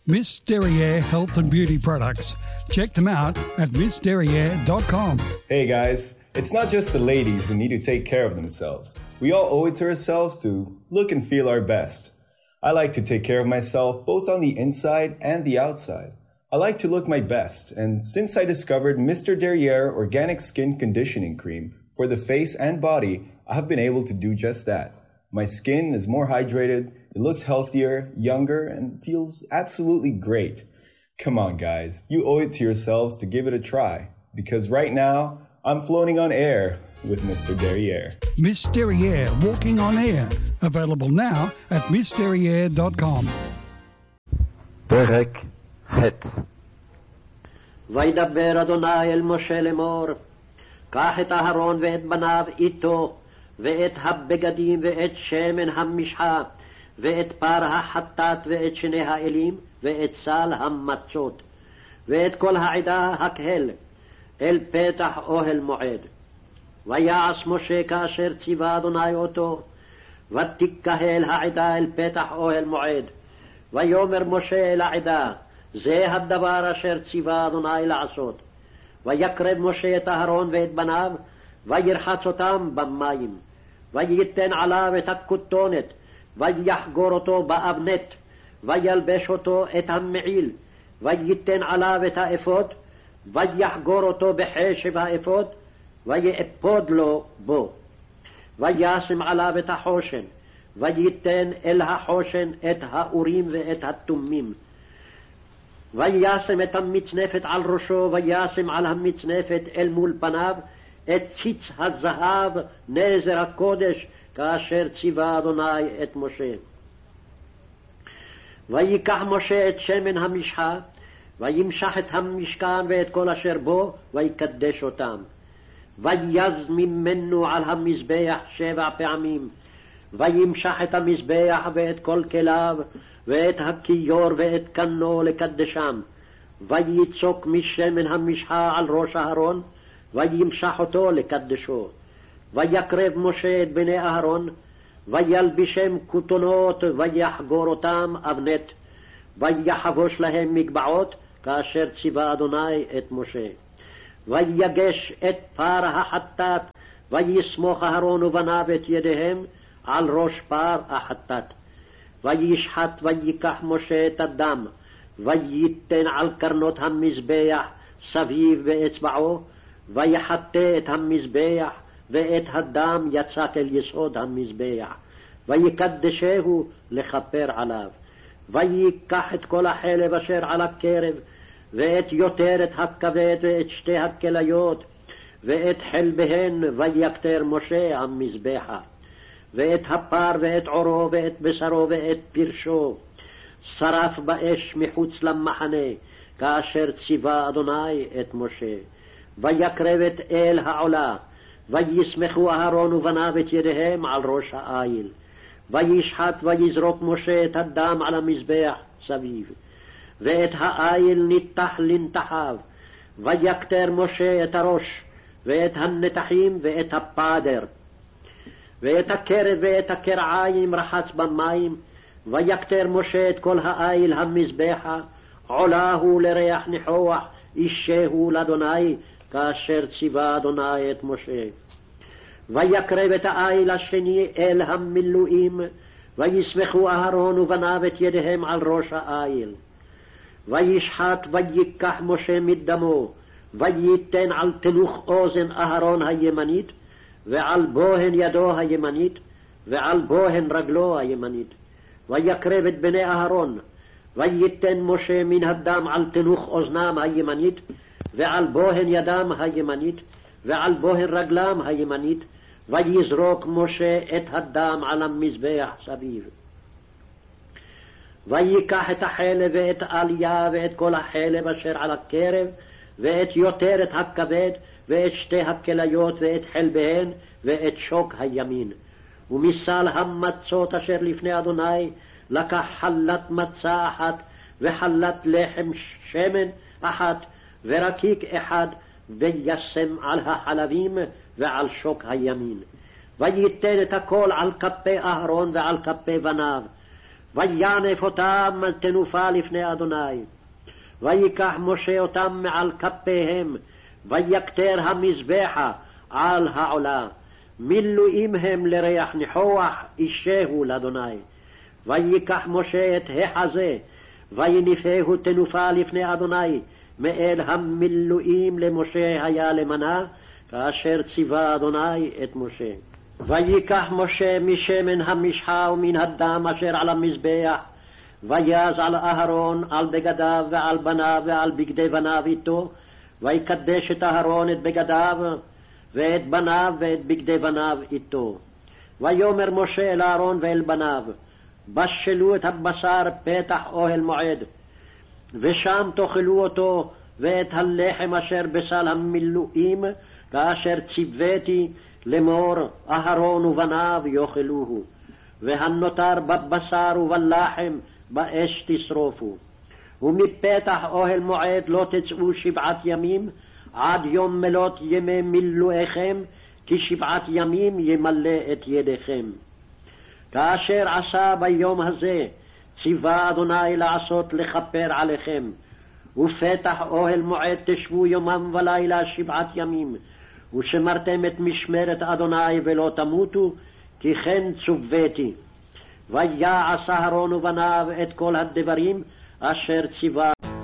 Miss Derriere Health and Beauty Products. Check them out at missderriere.com. Hey guys, it's not just the ladies who need to take care of themselves. We all owe it to ourselves to look and feel our best. I like to take care of myself both on the inside and the outside. I like to look my best, and since I discovered Mr. Derriere Organic Skin Conditioning Cream for the face and body, I have been able to do just that. My skin is more hydrated, it looks healthier, younger, and feels absolutely great. Come on guys, you owe it to yourselves to give it a try, because right now, I'm floating on air with Mr. Derriere. Miss Derriere Walking on Air. Available now at missderriere.com. פרק ח' וידבר אדוני אל משה לאמור, קח את אהרון ואת בניו איתו, ואת הבגדים ואת שמן המשחה, ואת פר החטאת ואת שני האלים, ואת סל המצות, ואת כל העדה הקהל, אל פתח אוהל מועד. ויעש משה כאשר ציווה אדוני אותו, ותקהל העדה אל פתח אוהל מועד. ויאמר משה אל העדה, זה הדבר אשר ציווה אדוני לעשות. ויקרב משה את אהרון ואת בניו, וירחץ אותם במים. וייתן עליו את הכותונת, ויחגור אותו באבנת, וילבש אותו את המעיל, וייתן עליו את האפוד, ויחגור אותו בחשב האפוד, ויאפוד לו בו. וישם עליו את החושן, וייתן אל החושן את האורים ואת התומים. וישם את המצנפת על ראשו, וישם על המצנפת אל מול פניו את ציץ הזהב נזר הקודש, כאשר ציווה אדוני את משה. ויקח משה את שמן המשחה, וימשח את המשכן ואת כל אשר בו, ויקדש אותם. ויז ממנו על המזבח 7 פעמים, וימשח את המזבח ואת כל כליו, ואת הכיור ואת קנו לקדשם. ויצוק משמן המשחה על ראש אהרון, וימשח אותו לקדשו. ויקרב משה את בני אהרון, וילבישם כותונות, ויחגור אותם אבנת, ויחבוש להם מגבעות, כאשר ציווה אדוני את משה. ויגש את פר החטאת, ויסמוך אהרון ובניו את ידיהם על ראש פר החטאת. וישחט ויקח משה את הדם, וייתן על קרנות המזבח סביב באצבעו, ויחטא את המזבח, ואת הדם יצק אל יסוד המזבח, ויקדשהו לכפר עליו. ויקח את כל החלב אשר על הקרב, ואת יותרת הכבד, ואת שתי הכליות, ואת חלביהן, ויקטר משה המזבחה, ואת הפר, ואת עורו, ואת בשרו, ואת פרשו, שרף באש מחוץ למחנה, כאשר ציווה אדוני את משה. ויקרב את אל העולה, ויסמכו אהרון ובניו את ידיהם על ראש העיל. וישחט ויזרוק משה את הדם על המזבח סביב, ואת העיל ניתח לנתחיו. ויקטר משה את הראש, ואת הנתחים, ואת הפדר, ואת הקרב, ואת הקרעיים רחץ במים. ויקטר משה את כל העיל המזבחה, עולה הוא לריח ניחוח, אישהו לאדוני, כאשר ציווה אדוני את משה. ויקרב את העיל השני אל המילואים, ויסמכו אהרון ובניו את ידיהם על ראש העיל. וישחט ויקח משה מדמו, וייתן על תנוך אוזן אהרון הימנית, ועל בוהן ידו הימנית, ועל בוהן רגלו הימנית. ויקרב את בני אהרון, וייתן משה מן הדם על תנוך אוזנם הימנית, ועל בוהן ידם הימנית, ועל בוהן רגלם הימנית, ויזרוק משה את הדם על המזבח סביב. ויקח את החלב ואת עליה, ואת כל החלב אשר על הקרב, ואת יותרת הכבד, ואת שתי הכליות, ואת חלביהן, ואת שוק הימין. ומסל המצות אשר לפני אדוני לקח חלת מצה אחת, וחלת לחם שמן אחת, ורקיק אחד, וישם על החלבים ועל שוק הימין. וייתן את הכל על כפי אהרון ועל כפי בניו, וינף אותם תנופה לפני אדוני. ויקח משה אותם מעל כפיהם, ויקטר המזבחה על העולה. מילואים הם לריח ניחוח, אישהו לאדוני. ויקח משה את החזה, ויניפהו תנופה לפני אדוני, מאל המילואים למשה היה למנה, כאשר ציווה אדוני את משה. ויקח משה משמן המשחה ומן הדם אשר על המזבח, ויז על אהרון, על בגדיו ועל בניו ועל בגדי בניו איתו, ויקדש את אהרון את בגדיו, ואת בניו ואת בגדי בניו איתו. ויאמר משה אל אהרון ואל בניו, בשלו את הבשר פתח אוהל מועד, ושם תאכלו אותו, ואת הלחם אשר בסל המילואים, כאשר ציוויתי לאמור, אהרון ובניו יאכלוהו. והנותר בבשר ובלחם באש תשרופו. ומפתח אוהל מועד לא תצאו 7 ימים, עד יום מלות ימי מילואיכם, כי 7 ימים ימלא את ידיכם. כאשר עשה ביום הזה, ציווה אדוני לעשות לכפר עליכם. ופתח אוהל מועד תשבו יומם ולילה 7 ימים, ושמרתם את משמרת אדוני ולא תמותו, כי כן צוויתי. ויעש אהרון ובניו את כל הדברים אשר ציווה.